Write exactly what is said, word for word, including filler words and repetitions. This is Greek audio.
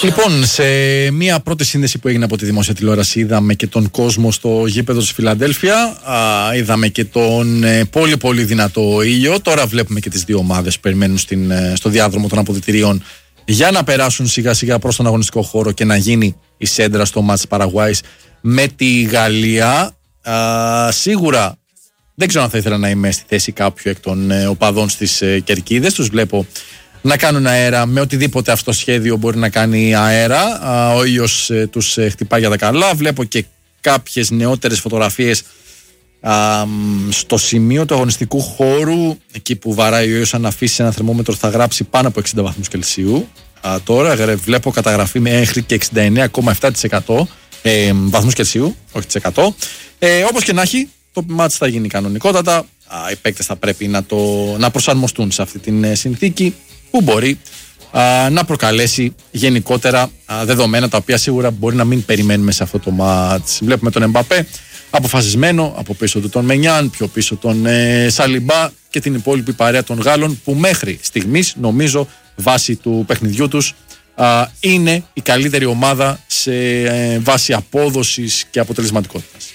Λοιπόν, σε μία πρώτη σύνδεση που έγινε από τη δημόσια τηλεόραση είδαμε και τον κόσμο στο γήπεδο της Φιλαδέλφια, α, είδαμε και τον ε, πολύ πολύ δυνατό ήλιο. Τώρα βλέπουμε και τις δύο ομάδες που περιμένουν στην, ε, στο διάδρομο των αποδυτηρίων για να περάσουν σιγά σιγά προς τον αγωνιστικό χώρο και να γίνει η σέντρα στο μάτς Παραγουάης με τη Γαλλία. Α, σίγουρα δεν ξέρω αν θα ήθελα να είμαι στη θέση κάποιου εκ των ε, οπαδών στις ε, κερκίδες. Τους βλέπω να κάνουν αέρα με οτιδήποτε αυτό σχέδιο μπορεί να κάνει αέρα. Α, ο ήλιος ε, τους ε, χτυπάει για τα καλά. Βλέπω και κάποιες νεότερες φωτογραφίες α, στο σημείο του αγωνιστικού χώρου, εκεί που βαράει ο ήλιος. Αν αφήσει ένα θερμόμετρο θα γράψει πάνω από εξήντα βαθμούς Κελσίου. Α, τώρα βλέπω καταγραφή μέχρι και εξήντα εννέα κόμμα επτά τοις εκατό ε, βαθμούς Κελσίου, όχι της εκατό. Ε, όπως και να έχει, το μάτς θα γίνει κανονικότατα. Α, οι παίκτες θα πρέπει να, το, να προσαρμοστούν σε αυτή την ε, συνθήκη που μπορεί α, να προκαλέσει γενικότερα α, δεδομένα τα οποία σίγουρα μπορεί να μην περιμένουμε σε αυτό το μάτς. Βλέπουμε τον Εμπαπέ αποφασισμένο, από πίσω του τον Μενιάν, πιο πίσω τον ε, Σαλιμπά και την υπόλοιπη παρέα των Γάλλων, που μέχρι στιγμής νομίζω βάσει του παιχνιδιού τους α, είναι η καλύτερη ομάδα σε ε, βάση απόδοσης και αποτελεσματικότητας.